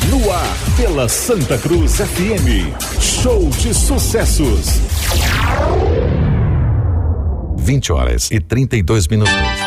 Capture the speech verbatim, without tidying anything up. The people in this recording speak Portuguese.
No ar, pela Santa Cruz F M. Show de sucessos. vinte horas e trinta e dois minutos.